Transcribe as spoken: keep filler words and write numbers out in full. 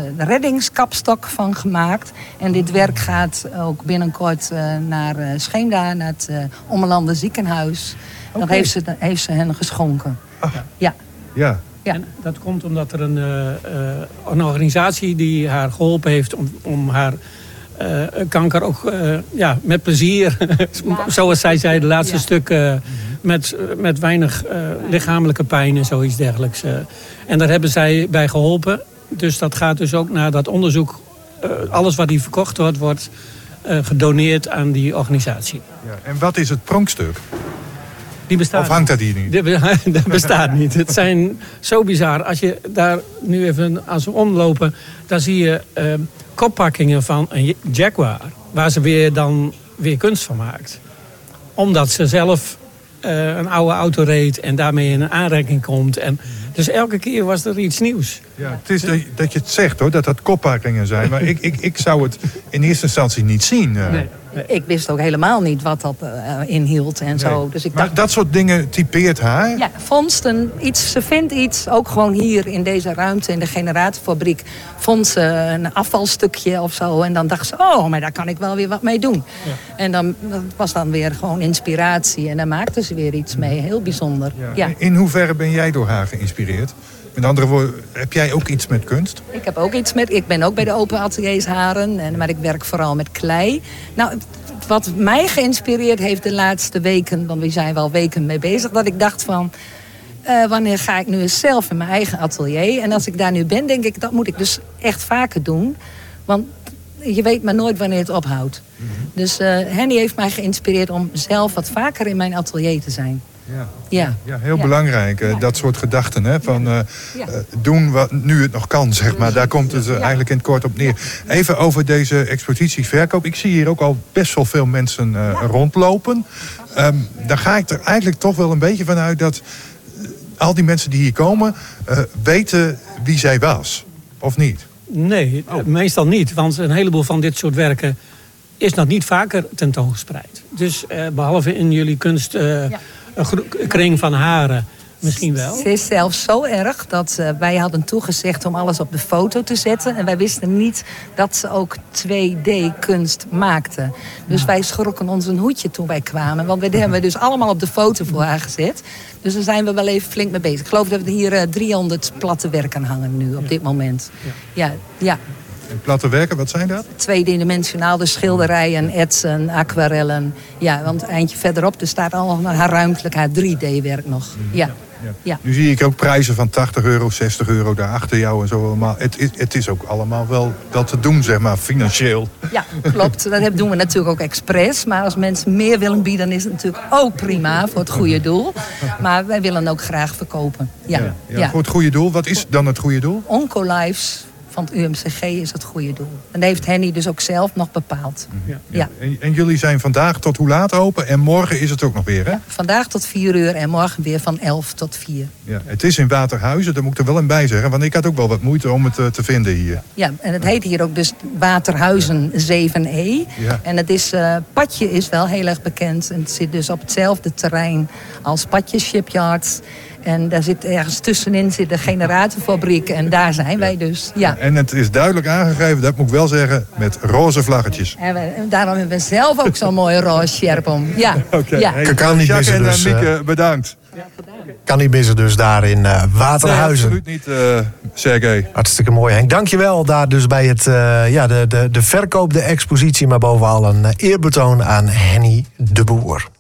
reddingskapstok van gemaakt. En dit werk gaat ook binnenkort uh, naar uh, Scheemda, naar het uh, Ommelanden ziekenhuis. Okay. Dat heeft ze, heeft ze hen geschonken. Ach. Ja. Ja. Ja. En dat komt omdat er een, uh, uh, een organisatie die haar geholpen heeft om, om haar uh, kanker ook uh, ja, met plezier, ja. zoals zij zei, de laatste ja. stuk, uh, met, met weinig uh, lichamelijke pijn en zoiets dergelijks. Uh. En daar hebben zij bij geholpen. Dus dat gaat dus ook naar dat onderzoek. Uh, alles wat hier verkocht wordt, wordt uh, gedoneerd aan die organisatie. Ja. En wat is het pronkstuk? Die bestaat of hangt dat hier niet? Dat bestaat niet. Het zijn zo bizar. Als je daar nu even als we omlopen, dan zie je uh, koppakkingen van een Jaguar. Waar ze weer dan weer kunst van maakt. Omdat ze zelf uh, een oude auto reed en daarmee in een aanraking komt. En dus elke keer was er iets nieuws. Ja, het is dat, dat je het zegt hoor, dat dat koppakkingen zijn. Maar ik, ik, ik zou het in eerste instantie niet zien. Uh. Nee. Ik wist ook helemaal niet wat dat uh, inhield en zo. Nee. Dus ik maar dacht, dat soort dingen typeert haar? Ja, vondsten, iets, ze vindt iets, ook gewoon hier in deze ruimte, in de generatorfabriek, vond ze een afvalstukje of zo. En dan dacht ze, oh, maar daar kan ik wel weer wat mee doen. Ja. En dan dat was dan weer gewoon inspiratie. En daar maakte ze weer iets mee, heel bijzonder. Ja. Ja. In hoeverre ben jij door haar geïnspireerd? Met andere woorden, heb jij ook iets met kunst? Ik heb ook iets met. Ik ben ook bij de Open Ateliers Haren. En, maar ik werk vooral met klei. Nou, wat mij geïnspireerd heeft de laatste weken, want we zijn wel weken mee bezig, dat ik dacht van, uh, wanneer ga ik nu eens zelf in mijn eigen atelier? En als ik daar nu ben, denk ik, dat moet ik dus echt vaker doen. Want je weet maar nooit wanneer het ophoudt. Mm-hmm. Dus uh, Henny heeft mij geïnspireerd om zelf wat vaker in mijn atelier te zijn. Ja, ja. ja heel ja. belangrijk, uh, dat soort gedachten. Hè, van uh, ja. uh, doen wat nu het nog kan, zeg maar. Daar komt het uh, ja. eigenlijk in het kort op neer. Even over deze expositieverkoop. Ik zie hier ook al best wel veel mensen uh, ja. rondlopen. Um, daar ga ik er eigenlijk toch wel een beetje van uit dat uh, al die mensen die hier komen uh, weten wie zij was. Of niet? Nee, oh. meestal niet. Want een heleboel van dit soort werken is nog niet vaker tentoongespreid. Dus uh, behalve in jullie kunst... Uh, ja. Een kring van haren, misschien wel. Het is zelfs zo erg dat uh, wij hadden toegezegd om alles op de foto te zetten. En wij wisten niet dat ze ook twee D-kunst maakten. Dus ja. wij schrokken ons een hoedje toen wij kwamen. Want dat hebben we dus allemaal op de foto voor haar gezet. Dus daar zijn we wel even flink mee bezig. Ik geloof dat we hier uh, driehonderd platte werken hangen nu op ja. dit moment. Ja, ja. ja. En platte werken, wat zijn dat? Tweedimensionaal, de schilderijen, etsen, aquarellen. Ja, want een eindje verderop er staat allemaal haar ruimtelijk, haar drie D-werk nog. Ja. Ja. Ja. Nu zie ik ook prijzen van tachtig euro, zestig euro daar achter jou en zo allemaal. Het is, het is ook allemaal wel dat te doen, zeg maar, financieel. Ja, klopt. Dat doen we natuurlijk ook expres. Maar als mensen meer willen bieden, is het natuurlijk ook prima voor het goede doel. Maar wij willen ook graag verkopen. Ja. Ja, ja, ja. Voor het goede doel. Wat is dan het goede doel? Oncolives van het U M C G is het goede doel. En dat heeft Henny dus ook zelf nog bepaald. Ja. Ja. En, en jullie zijn vandaag tot hoe laat open? En morgen is het ook nog weer, hè? Ja, vandaag tot vier uur en morgen weer van elf tot vier. Ja, het is in Waterhuizen, daar moet ik er wel een bij zeggen. Want ik had ook wel wat moeite om het uh, te vinden hier. Ja, en het heet hier ook dus Waterhuizen zeven E. Ja. En het is, uh, Patje is wel heel erg bekend. En het zit dus op hetzelfde terrein als Patje Shipyards. En daar zit ergens tussenin zit de generatorfabriek. En daar zijn wij dus. Ja. En het is duidelijk aangegeven, dat moet ik wel zeggen, met roze vlaggetjes. En, we, en daarom hebben we zelf ook zo'n mooie roze sjerp om. Ja. Okay. Ja. Hey, kan niet missen dus. En Mieke, bedankt. Ja, kan niet missen dus daar in uh, Waterhuizen. Nee, absoluut niet, uh, Sergej. Hartstikke mooi, Henk. Dankjewel daar dus bij het, uh, ja, de, de, de verkoop, de expositie, maar bovenal een uh, eerbetoon aan Henny de Boer.